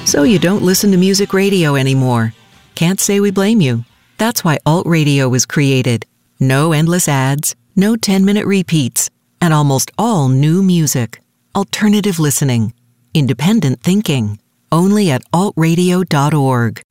So you don't listen to music radio anymore. Can't say we blame you. That's why Alt Radio was created. No endless ads, no 10-minute repeats, and almost all new music. Alternative listening. Independent thinking. Only at altradio.org.